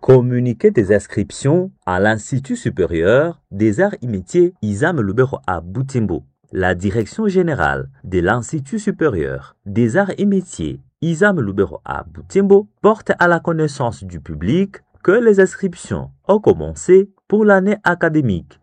Communiqué des inscriptions à l'Institut supérieur des arts et métiers Isam Lubero à Butembo. La direction générale de l'Institut supérieur des arts et métiers Isam Lubero à Butembo porte à la connaissance du public que les inscriptions ont commencé pour l'année académique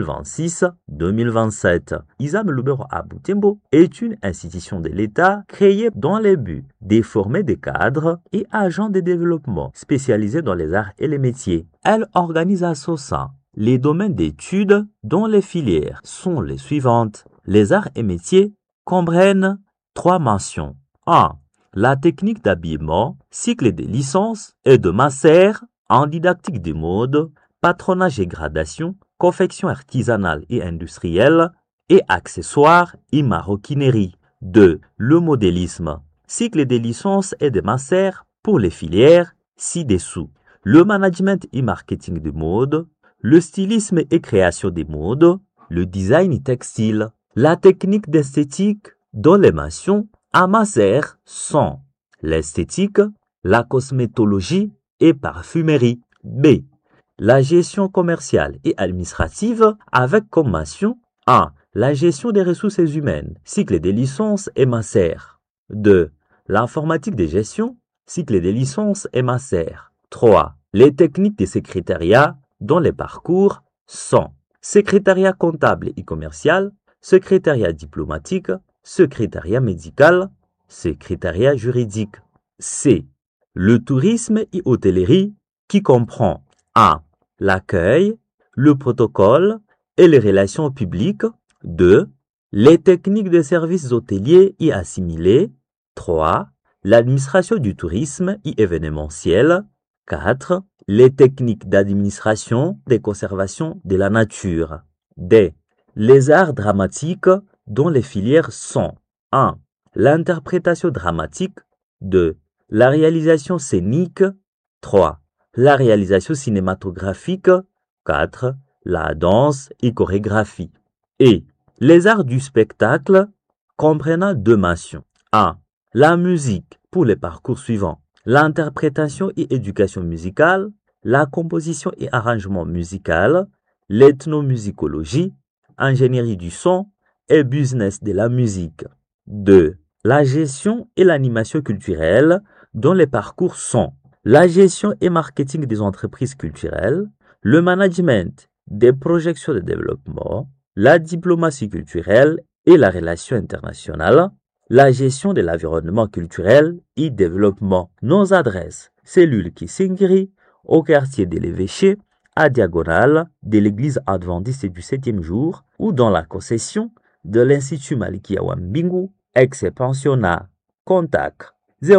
2026-2027. Isam Lubero à Butembo est une institution de l'État créée dans le but de former des cadres et agents de développement spécialisés dans les arts et les métiers. Elle organise à son sein les domaines d'études dont les filières sont les suivantes. Les arts et métiers comprennent 3 mentions. 1. La technique d'habillement, cycle de licence et de master en didactique des modes, patronage et gradation, confection artisanale et industrielle et accessoires et maroquinerie. 2. Le modélisme, cycle de licence et de master pour les filières ci-dessous. Le management et marketing de mode, le stylisme et création des modes, le design textile, la technique d'esthétique dont les mentions à master sont l'esthétique, la cosmétologie et parfumerie. B. La gestion commerciale et administrative avec comme mention 1. La gestion des ressources humaines, cycle des licences et master. 2. L'informatique de gestion, cycle des licences et master. 3. Les techniques de secrétariat dont les parcours sont secrétariat comptable et commercial, secrétariat diplomatique, secrétariat médical, secrétariat juridique. C. Le tourisme et hôtellerie qui comprend 1. L'accueil, le protocole et les relations publiques. 2. Les techniques de services hôteliers et assimilés. 3. L'administration du tourisme et événementiel. 4. Les techniques d'administration des conservations de la nature. D. Les arts dramatiques dont les filières sont 1. L'interprétation dramatique. 2. La réalisation scénique. 3. La réalisation cinématographique. 4. La danse et chorégraphie. Et les arts du spectacle comprenant 2 mentions. 1. La musique pour les parcours suivants. L'interprétation et éducation musicale, la composition et arrangement musical, l'ethnomusicologie, ingénierie du son et business de la musique. 2. La gestion et l'animation culturelle dont les parcours sont la gestion et marketing des entreprises culturelles, le management des projections de développement, la diplomatie culturelle et la relation internationale, la gestion de l'environnement culturel et développement. Nos adresses, cellule Kisingiri, au quartier de l'Évêché, à diagonale de l'église adventiste du 7e jour ou dans la concession de l'Institut Malikia Wambingu, ex-pensionnat. Contact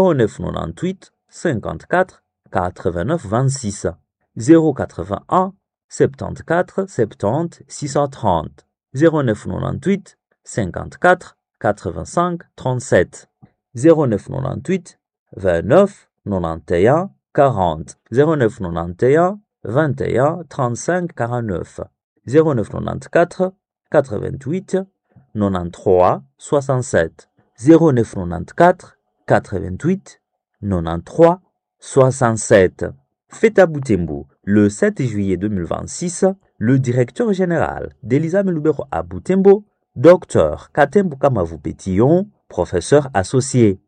0998 54 89 26 081 74 70 630 0998 54 85 37 0998 29 91 40 0991 21 35 49 0994 88 93 67 0994 88 93 67. Fête à Butembo. Le 7 juillet 2026, le directeur général d'Isam Lubero à Butembo, Dr Katembo Kamavu Pétillon, professeur associé.